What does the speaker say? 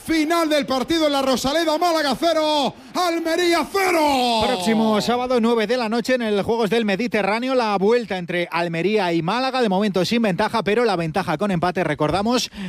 Final del partido en la Rosaleda, Málaga 0, Almería 0. Próximo sábado 9 de la noche en el Juegos del Mediterráneo, la vuelta entre Almería y Málaga, de momento sin ventaja, pero la ventaja con empate, recordamos,